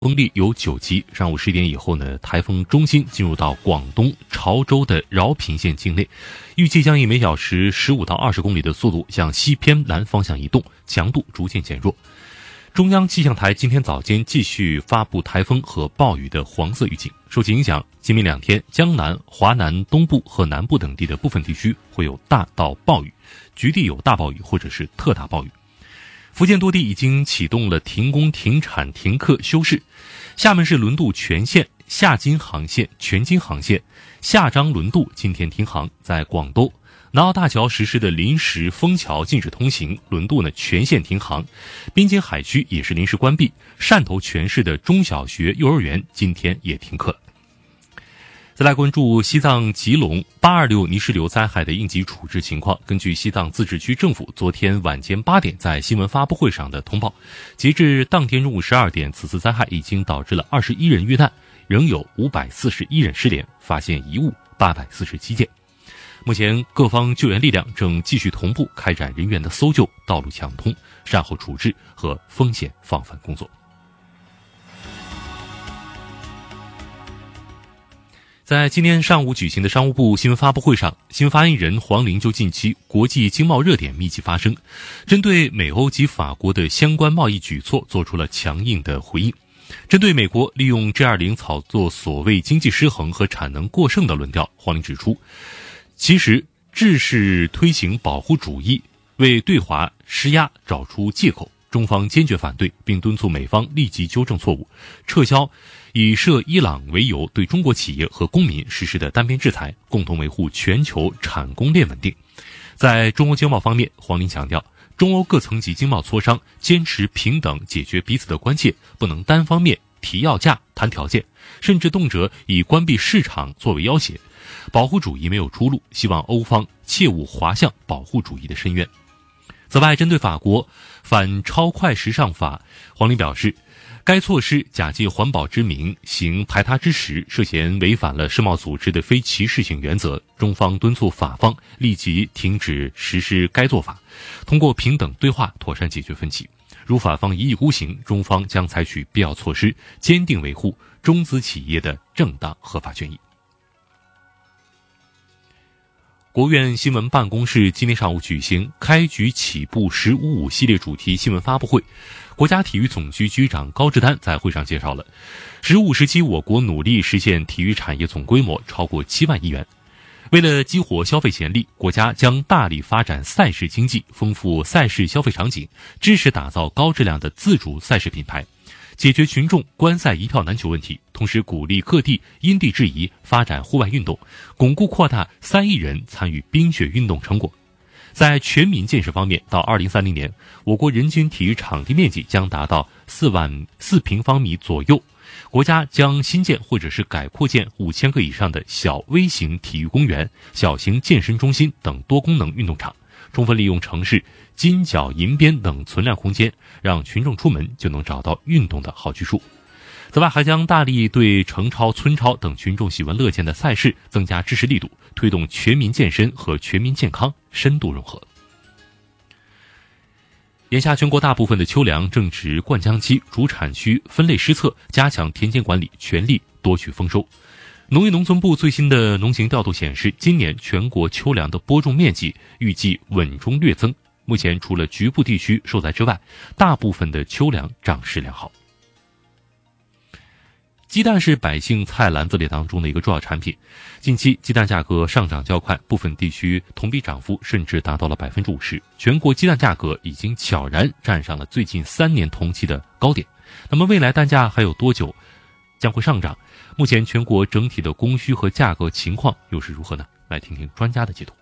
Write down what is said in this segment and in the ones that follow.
风力有9级。上午10点以后呢，台风中心进入到广东潮州的饶平县境内，预计将以每小时15到20公里的速度向西偏南方向移动，强度逐渐减弱。中央气象台今天早间继续发布台风和暴雨的黄色预警，受其影响，今明2天，江南、华南东部和南部等地的部分地区会有大到暴雨，局地有大暴雨或者是特大暴雨。福建多地已经启动了停工、停产、停课、休市。厦门市轮渡全线、厦金航线、全金航线、厦漳轮渡今天停航。在广东南澳大桥实施的临时封桥禁止通行，轮渡呢全线停航。滨江海区也是临时关闭。汕头全市的中小学、幼儿园今天也停课。再来关注西藏吉隆826泥石流灾害的应急处置情况。根据西藏自治区政府昨天晚间8点在新闻发布会上的通报，截至当天中午12点，此次灾害已经导致了21人遇难，仍有541人失联，发现遗物847件。目前各方救援力量正继续同步开展人员的搜救、道路抢通、善后处置和风险防范工作。在今天上午举行的商务部新闻发布会上，新闻发言人黄玲就近期国际经贸热点密集发生，针对美欧及法国的相关贸易举措做出了强硬的回应。针对美国利用 G20 炒作所谓经济失衡和产能过剩的论调，黄玲指出，其实制式推行保护主义，为对华施压找出借口，中方坚决反对，并敦促美方立即纠正错误，撤销以涉伊朗为由对中国企业和公民实施的单边制裁，共同维护全球产供链稳定。在中欧经贸方面，黄玲强调，中欧各层级经贸磋商坚持平等解决彼此的关切，不能单方面提要价、谈条件，甚至动辄以关闭市场作为要挟。保护主义没有出路，希望欧方切勿滑向保护主义的深渊。此外，针对法国反超快时尚法，黄玲表示，该措施假借环保之名行排他之实，涉嫌违反了世贸组织的非歧视性原则。中方敦促法方立即停止实施该做法，通过平等对话妥善解决分歧。如法方一意孤行，中方将采取必要措施，坚定维护中资企业的正当合法权益。国务院新闻办公室今天上午举行开局起步“1055”系列主题新闻发布会，国家体育总局局长高志丹在会上介绍了“15”时期我国努力实现体育产业总规模超过7万亿元。为了激活消费潜力，国家将大力发展赛事经济，丰富赛事消费场景，支持打造高质量的自主赛事品牌，解决群众观赛一票难求问题，同时鼓励各地因地制宜发展户外运动，巩固扩大3亿人参与冰雪运动成果。在全民建设方面，到2030年，我国人均体育场地面积将达到4万4平方米左右。国家将新建或者是改扩建5000个以上的小微型体育公园、小型健身中心等多功能运动场，充分利用城市金角银边等存量空间，让群众出门就能找到运动的好去处。此外，还将大力对城超、村超等群众喜闻乐见的赛事增加支持力度，推动全民健身和全民健康深度融合。眼下全国大部分的秋粮正值灌浆期，主产区分类施策，加强田间管理，全力多取丰收。农业农村部最新的农情调度显示，今年全国秋粮的播种面积预计稳中略增。目前除了局部地区受灾之外，大部分的秋粮长势良好。鸡蛋是百姓菜篮子里当中的一个重要产品，近期鸡蛋价格上涨较快，部分地区同比涨幅甚至达到了 50%， 全国鸡蛋价格已经悄然站上了最近3年同期的高点。那么未来蛋价还有多久将会上涨？目前全国整体的供需和价格情况又是如何呢？来听听专家的解读。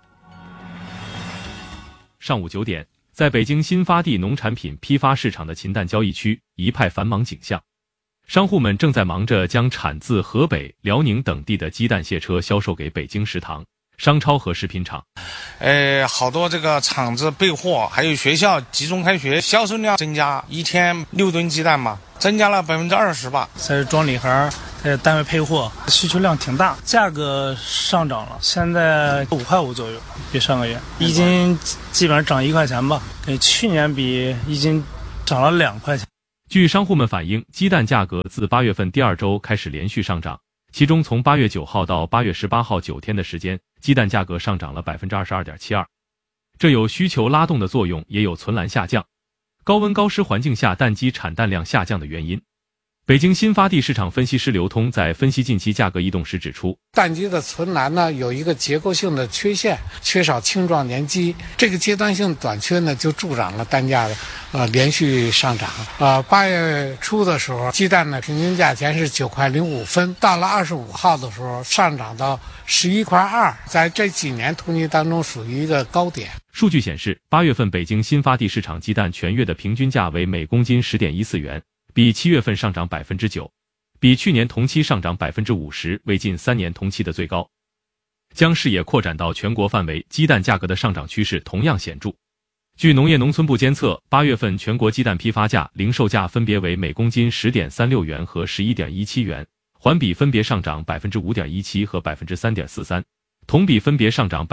上午9点，在北京新发地农产品批发市场的禽蛋交易区，一派繁忙景象。商户们正在忙着将产自河北、辽宁等地的鸡蛋卸车销售给北京食堂、商超和食品厂。 好多这个厂子备货，还有学校集中开学，销售量增加，1天6吨鸡蛋嘛，增加了20%吧。 在装礼盒，在单位配货，需求量挺大，价格上涨了，现在5块5左右，比上个月一斤基本上涨1块钱吧，跟去年比一斤涨了2块钱。 据商户们反映，鸡蛋价格自8月份第2周开始连续上涨，其中从8月9号到8月18号9天的时间，鸡蛋价格上涨了 22.72%。这有需求拉动的作用，也有存栏下降。高温高湿环境下蛋鸡产蛋量下降的原因。北京新发地市场分析师刘通在分析近期价格异动时指出， 蛋鸡的存栏呢有一个结构性的缺陷，缺少青壮年鸡，这个阶段性短缺呢就助长了蛋价的连续上涨。8月初的时候，鸡蛋的平均价钱是9块05分，到了25号的时候上涨到11块2，在这几年统计当中属于一个高点。 数据显示，8月份北京新发地市场鸡蛋全月的平均价为每公斤 10.14元。比7月份上涨 9%， 比去年同期上涨 50%， 为近3年同期的最高。将视野扩展到全国范围，鸡蛋价格的上涨趋势同样显著。据农业农村部监测，8月份全国鸡蛋批发价、零售价分别为每公斤 10.36 元和 11.17 元，环比分别上涨 5.17% 和 3.43%， 同比分别上涨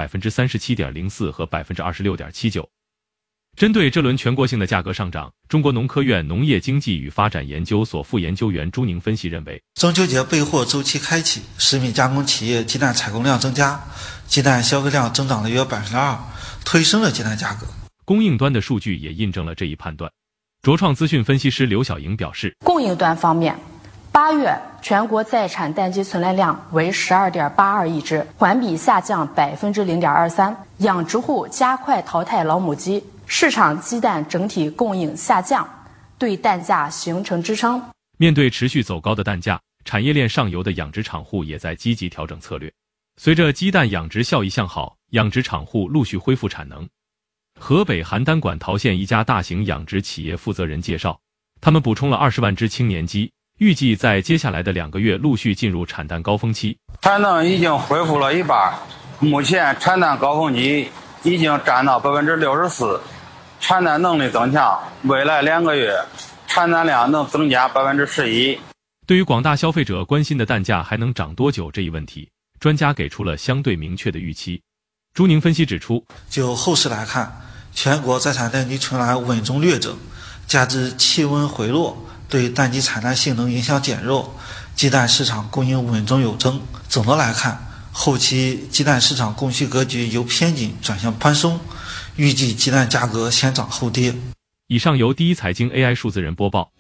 37.04% 和 26.79%。针对这轮全国性的价格上涨，中国农科院农业经济与发展研究所副研究员朱宁分析认为， 中秋节备货周期开启，食品加工企业鸡蛋采购量增加，鸡蛋消费量增长了约 2%， 推升了鸡蛋价格。 供应端的数据也印证了这一判断。卓创资讯分析师刘晓莹表示， 供应端方面，8月全国在产蛋鸡存栏量为 12.82 亿只，环比下降 0.23%， 养殖户加快淘汰老母鸡，市场鸡蛋整体供应下降，对蛋价形成支撑。 面对持续走高的蛋价，产业链上游的养殖场户也在积极调整策略。随着鸡蛋养殖效益向好，养殖场户陆续恢复产能。河北邯郸馆陶县一家大型养殖企业负责人介绍，他们补充了20万只青年鸡，预计在接下来的2个月陆续进入产蛋高峰期。 产能已经恢复了一半，目前产蛋高峰期已经占到 64%， 产蛋能力增强，未来2个月产蛋量能增加 11%。 对于广大消费者关心的蛋价还能涨多久这一问题，专家给出了相对明确的预期。朱宁分析指出， 就后市来看，全国在产蛋鸡存栏稳中略增，加之气温回落，对蛋鸡产蛋性能影响减弱，鸡蛋市场供应稳中有增。总的来看，后期鸡蛋市场供需格局由偏紧转向宽松，预计鸡蛋价格先涨后跌。 以上由第一财经 AI 数字人播报。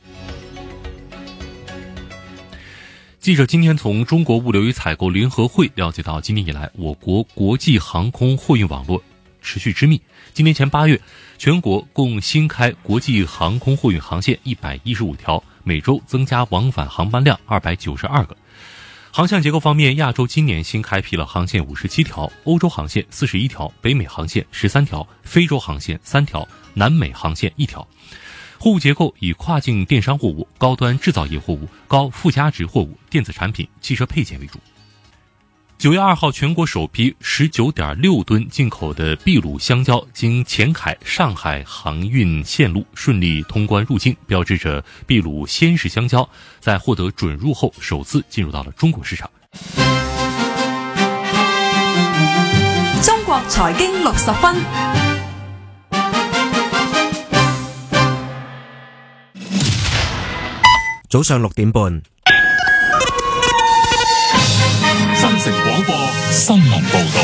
记者今天从中国物流与采购联合会了解到，今年以来我国国际航空货运网络持续之密。今年前8月，全国共新开国际航空货运航线115条，每周增加往返航班量292个。航向结构方面，亚洲今年新开辟了航线57条，欧洲航线41条，北美航线13条，非洲航线3条，南美航线1条。货物结构以跨境电商货物、高端制造业货物、高附加值货物、电子产品、汽车配件为主。9月2号，全国首批 19.6 吨进口的秘鲁香蕉经前海、上海航运线路顺利通关入境，标志着秘鲁鲜食香蕉在获得准入后首次进入到了中国市场。 中国财经60分。 早上6點半， 新城廣播新聞報道。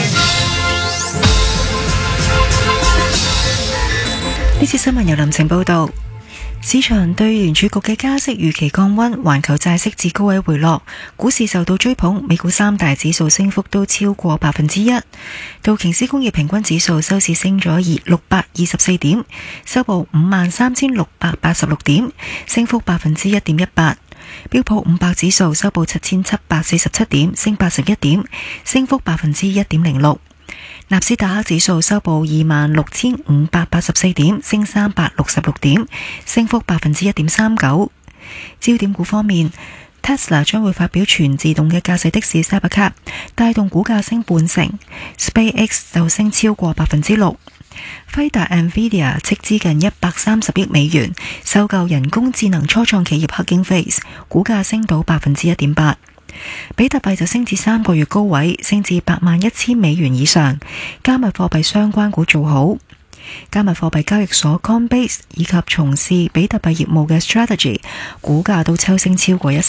呢次新聞由林晴報道。市場對聯儲局嘅加息預期降溫，環球債息自高位回落，股市受到追捧，美股3大指數升幅都超過 1%。道瓊斯工業平均指數收市升咗624點，收報 53,686 點，升幅 1.18%。標普500指數收報 7,747 點，升81點，升幅 1.06%。納斯達克指數收報 26,584 點，升366點，升幅 1.39%。焦點股方面， Tesla 將會發表全自動嘅駕駛的士 Cybercar， 帶動股價升半成。 SpaceX 就升超過 6%。 輝達 Nvidia 斥資近130億美元收購人工智能初創企業 Hugging Face， 股價升到 1.8%。比特幣就升至3個月高位，升至81,000美元以上，加密貨幣相關股做好。 加密貨幣交易所 Coinbase 以及從事比特幣業務嘅 Strategy 股價都抽升超過1成。